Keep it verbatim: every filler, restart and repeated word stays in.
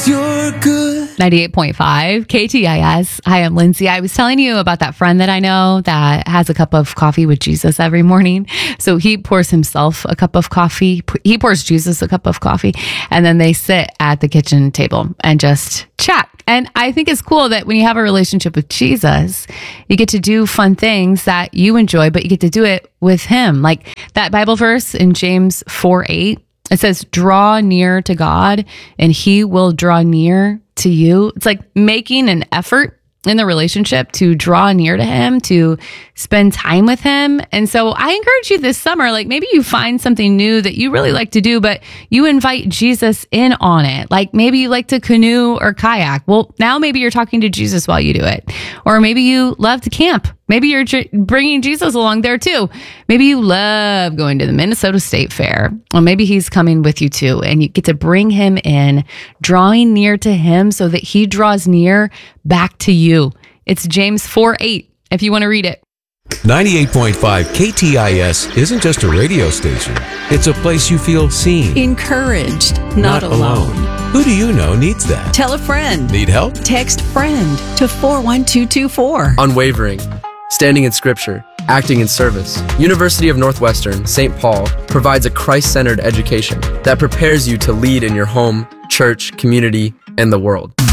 'cause you're good. ninety-eight point five K T I S. Hi, I'm Lindsay. I was telling you about that friend that I know that has a cup of coffee with Jesus every morning. So he pours himself a cup of coffee. He pours Jesus a cup of coffee. And then they sit at the kitchen table and just chat. And I think it's cool that when you have a relationship with Jesus, you get to do fun things that you enjoy, but you get to do it with him. Like that Bible verse in James four eight. It says, draw near to God and he will draw near to you. It's like making an effort in the relationship to draw near to him, to spend time with him. And so I encourage you this summer, like maybe you find something new that you really like to do, but you invite Jesus in on it. Like maybe you like to canoe or kayak. Well, now maybe you're talking to Jesus while you do it. Or maybe you love to camp. Maybe you're tr- bringing Jesus along there too. Maybe you love going to the Minnesota State Fair. Well, maybe he's coming with you too. And you get to bring him in, drawing near to him so that he draws near back to you. It's James four eight, if you want to read it. ninety-eight point five K T I S isn't just a radio station. It's a place you feel seen. Encouraged, not, not alone. alone. Who do you know needs that? Tell a friend. Need help? Text friend to four one two two four. Unwavering. Standing in Scripture. Acting in service. University of Northwestern, Saint Paul provides a Christ-centered education that prepares you to lead in your home, church, community, and the world.